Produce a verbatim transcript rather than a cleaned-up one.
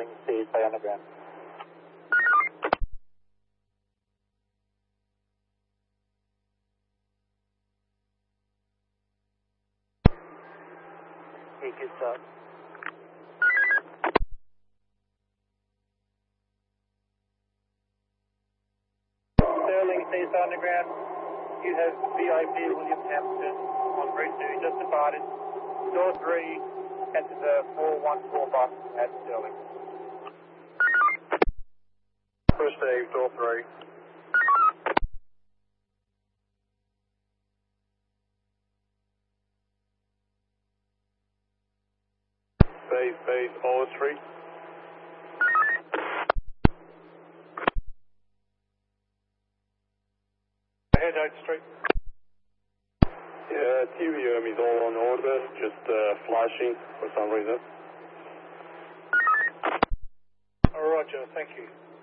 Sterling, C, stay underground. Yeah, good start. Sterling, C, stay underground. You have V I P William Hampton on route two, just departed. Door three, enter the four one four bus at Sterling. Received, door three. Base, base, all three. Head out straight. Yeah, T V M is all on order, just uh, flashing for some reason. Roger, thank you.